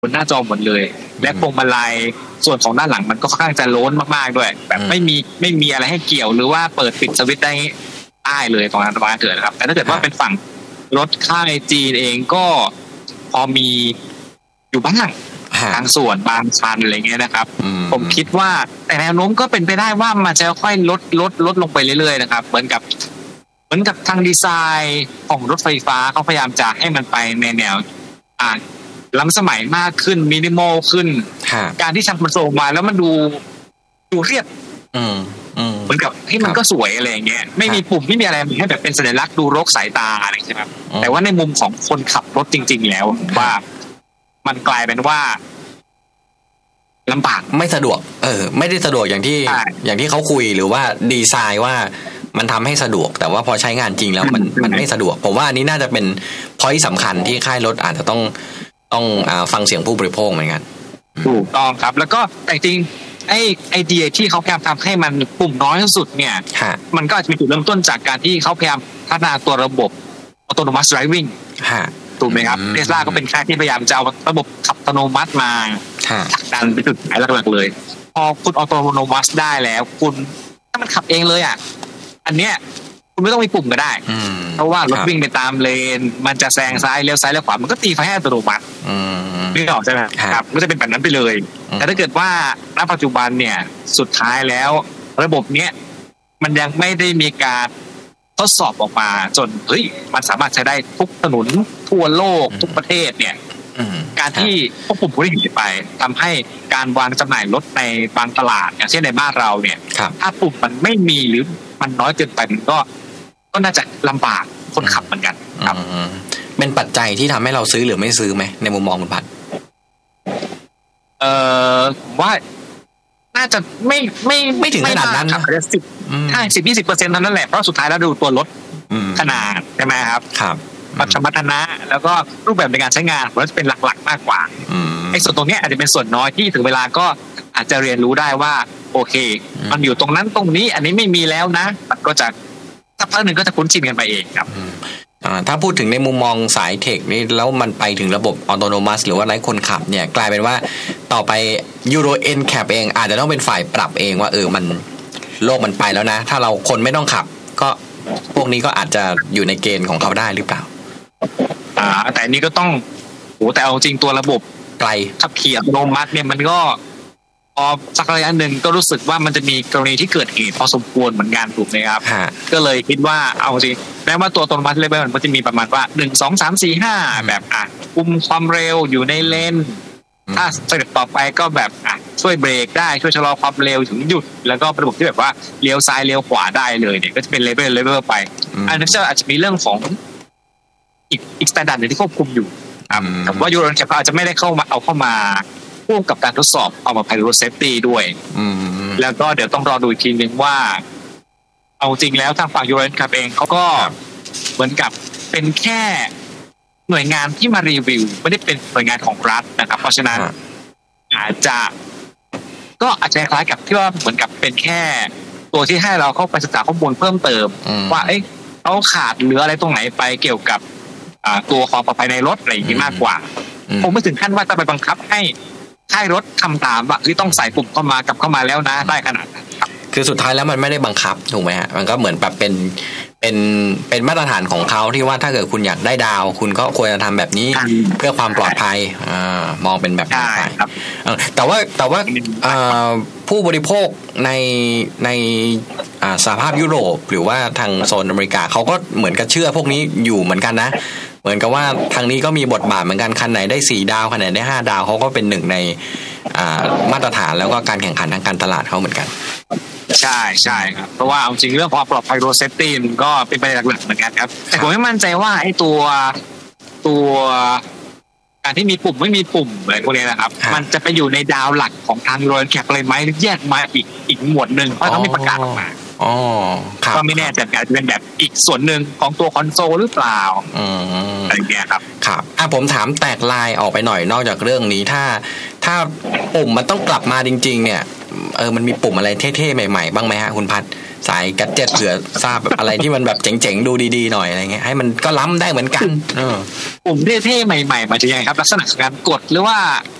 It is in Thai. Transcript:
บนหน้าจอหมดเลยและพวงมาลัยส่วนของด้านหลังมันก็ค่อนข้างจะโล้นมากๆด้วยแบบไม่มีอะไรให้เกี่ยวหรือว่าเปิดปิดสวิตช์ได้เลยตรงนั้นเกิดนะครับแต่ถ้าเกิดว่าเป็นฝั่งรถค่ายจีนเองก็พอมีอยู่บ้างบางส่วนบางคันอะไรเงี้ยนะครับผมคิดว่าแต่แนวโน้มก็เป็นไปได้ว่ามันจะค่อยลดลงไปเรื่อยๆนะครับเหมือนกับทางดีไซน์ของรถไฟฟ้าเขาพยายามจะให้มันไปในแนวล้ำสมัยมากขึ้นมินิมอลขึ้นการที่ทำมันโซมาแล้วมันดูเรียบเหมือนกับให้มันก็สวยอะไรอย่างเงี้ยไม่มีปุ่มไม่มีอะไรให้แบบเป็นสัญลักษณ์ดูรกสายตาอะไรใช่ไหมครับแต่ว่าในมุมของคนขับรถจริงๆแล้วว่ามันกลายเป็นว่าลำบากไม่สะดวกไม่ได้สะดวกอย่างที่เขาคุยหรือว่าดีไซน์ว่ามันทำให้สะดวกแต่ว่าพอใช้งานจริงแล้วมันไม่สะดวกผมว่าอันนี้น่าจะเป็น point สำคัญที่ค่ายรถอาจจะต้องฟังเสียงผู้บริโภคเหมือนกันถูกต้องครับแล้วก็แต่จริงไอเดียที่เขาพยายามทำให้มันปุ่มน้อยที่สุดเนี่ยมันก็อาจจะมีจุดเริ่มต้นจากการที่เขาพยายามพัฒนาตัวระบบ autonomous driving ถูกไหมครับเทสลาก็เป็นค่ายที่พยายามจะเอาระบบขับอัตโนมัติมาดันไปจุดหมายหลักๆเลยพอคุณอัตโนมัติได้แล้วคุณถ้ามันขับเองเลยอันเนี้ยคุณไม่ต้องมีปุ่มก็ได้เพราะว่ารถวิ่งไปตามเลนมันจะแซงซ้ายเลี้ยวซ้ายเลี้ยวขวามันก็ตีไฟให้อัตโนมัตินึกออกใช่ไหมครับก็จะเป็นแบบนั้นไปเลยแต่ถ้าเกิดว่าณปัจจุบันเนี่ยสุดท้ายแล้วระบบเนี้ยมันยังไม่ได้มีการทดสอบออกมาจนมันสามารถใช้ได้ทุกถนนทั่วโลกทุกประเทศเนี่ยการที่พวกปุ่มพวกนี้หายไปทำให้การวางจำหน่ายรถในบางตลาดอย่างเช่นในบ้านเราเนี่ยถ้าปุ่มมันไม่มีหรือมันน้อยเกินไปมันก็น่าจะลำบากคนขับเหมือนกันครับเป็นปัจจัยที่ทำให้เราซื้อหรือไม่ซื้อไหมในมุมมองคุณพัฒน์ว่าน่าจะไม่ถึงขนาดนั้นนะ 10-20%เท่านั้นแหละเพราะสุดท้ายแล้วดูตัวรถขนาดใช่ไหมครับสมรรถนะแล้วก็รูปแบบในการใช้งานมันจะเป็นหลักๆมากกว่าไอ้ส่วนตรงนี้อาจจะเป็นส่วนน้อยที่ถึงเวลาก็อาจจะเรียนรู้ได้ว่าโอเคมันอยู่ตรงนั้นตรงนี้อันนี้ไม่มีแล้วนะมันก็จะสักพักหนึ่งก็จะคุ้นชินกันไปเองครับถ้าพูดถึงในมุมมองสายเทคนี่แล้วมันไปถึงระบบออโตโนมัสหรือว่าไร้คนขับเนี่ยกลายเป็นว่าต่อไป Euro NCAP เองอาจจะต้องเป็นฝ่ายปรับเองว่ามันโลกมันไปแล้วนะถ้าเราคนไม่ต้องขับก็พวกนี้ก็อาจจะอยู่ในเกณฑ์ของเขาได้หรือเปล่าแต่นี้ก็ต้องแต่เอาจริงตัวระบบไกลขับขี่อัตโนมัติเนี่ยมันก็พอสักระยะหนึ่งก็รู้สึกว่ามันจะมีกรณีที่เกิดเหตุพอสมควรเหมือนกันถูกไหมครับก็เลยคิดว่าเอาจริงแม้ว่าตัวอัตโนมัติเลเวลมันจะมีประมาณว่า1 2 3 4 5แบบคุมความเร็วอยู่ในเลนถ้าสเต็ปต่อไปก็แบบช่วยเบรกได้ช่วยชะลอความเร็วถึงหยุดแล้วก็ระบบที่แบบว่าเลี้ยวซ้ายเลี้ยวขวาได้เลยเนี่ยก็จะเป็นเลเวลไปอันนี้อาจจะมีเรื่องของอีกสแตนดาร์ดที่ควบคุมอยู่แต่ว่ายูโร NCAPอาจจะไม่ได้เข้ามาพ่วงกับการทดสอบเอามาภายในรถเซฟตี้ด้วยแล้วก็เดี๋ยวต้องรอดูอีกทีนึงว่าเอาจริงแล้วทางฝั่งยูโร NCAPเองเขาก็เหมือนกับเป็นแค่หน่วยงานที่มารีวิวไม่ได้เป็นหน่วยงานของรัฐนะครับเพราะฉะนั้นอาจจะคล้ายกับที่ว่าเหมือนกับเป็นแค่ตัวที่ให้เราเข้าไปศึกษาข้อมูลเพิ่มเติมว่าเขาขาดเหลืออะไรตรงไหนไปเกี่ยวกับตัวความปลอดภัยในรถอะไรอย่างนี้มากกว่าคงไม่ถึงขั้นว่าจะไปบังคับให้ค่ายรถทำตามว่าที่ต้องใส่ปุ่มเข้ามากลับเข้ามาแล้วนะได้ขนาดนั้นคือสุดท้ายแล้วมันไม่ได้บังคับถูกไหมฮะมันก็เหมือนแบบเป็นมาตรฐานของเขาที่ว่าถ้าเกิดคุณอยากได้ดาวคุณก็ควรจะทำแบบนี้เพื่อความปลอดภัยมองเป็นแบบนี้ไปแต่ว่าผู้บริโภคในสหภาพยุโรปหรือว่าทางโซนอเมริกาเขาก็เหมือนกับเชื่อพวกนี้อยู่เหมือนกันนะเหมือนกับว่าทางนี้ก็มีบทบาทเหมือนกันคันไหนได้4 ดาวคันไหนได้5 ดาวเขาก็เป็นหนึ่งในมาตรฐานแล้วก็การแข่งขันทางการตลาดเขาเหมือนกันใช่ครับเพราะว่าจริงเรื่องความปลอดภัยโรเซฟตี้มันก็เป็นประเด็นหลักๆเหมือนกันครับแต่ผมไม่มั่นใจว่าไอ้ตัวการที่มีปุ่มไม่มีปุ่มอะไรพวกนี้นะครับมันจะไปอยู่ในดาวหลักของทางโรยแคปเลยไหมหรือแยกมาอีกหมวดนึงเพราะต้องมีประกาศออกมาก็ไม่แน่ใจอาจจะเป็นแบบอีกส่วนหนึ่งของตัวคอนโซลหรือเปล่าอะไรอย่างเงี้ยครับครับผมถามแตกลายออกไปหน่อยนอกจากเรื่องนี้ถ้าปุ่มมันต้องกลับมาจริงๆเนี่ยมันมีปุ่มอะไรเท่ๆใหม่ๆบ้างไหมฮะคุณพัดสายแกดเจ็ตเผื่อทราบแบบอะไรที่มันแบบเจ๋งๆดูดีๆหน่อยอะไรเงี้ยให้มันก็ล้ำได้เหมือนกันปุ่มเท่ๆใหม่ๆมาจากยังไงครับลักษณะการกดหรือว่า